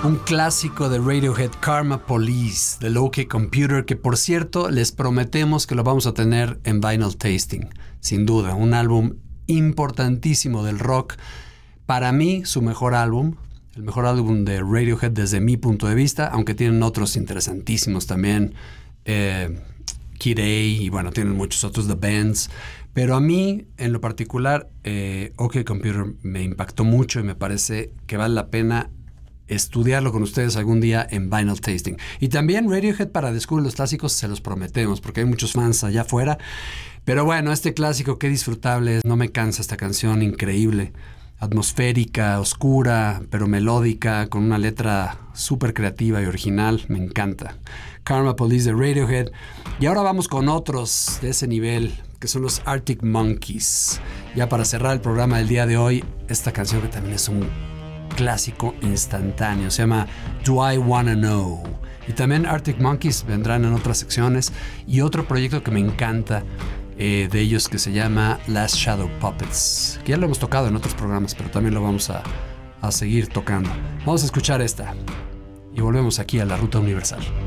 Un clásico de Radiohead, Karma Police, del OK Computer, que por cierto les prometemos que lo vamos a tener en Vinyl Tasting. Sin duda, un álbum importantísimo del rock. Para mí, su mejor álbum, el mejor álbum de Radiohead desde mi punto de vista, aunque tienen otros interesantísimos también, Kid A, y bueno, tienen muchos otros, The Bands. Pero a mí, en lo particular, OK Computer me impactó mucho y me parece que vale la pena estudiarlo con ustedes algún día en Vinyl Tasting. Y también Radiohead para descubrir los clásicos, se los prometemos, porque hay muchos fans allá afuera. Pero bueno, este clásico, qué disfrutable es. No me cansa esta canción, increíble. Atmosférica, oscura, pero melódica, con una letra súper creativa y original. Me encanta. Karma Police de Radiohead. Y ahora vamos con otros de ese nivel, que son los Arctic Monkeys. Ya para cerrar el programa del día de hoy, esta canción que también es un clásico instantáneo, se llama Do I Wanna Know. Y también Arctic Monkeys vendrán en otras secciones. Y otro proyecto que me encanta de ellos, que se llama Last Shadow Puppets, que ya lo hemos tocado en otros programas, pero también lo vamos a seguir tocando. Vamos a escuchar esta y volvemos aquí a La Ruta Universal.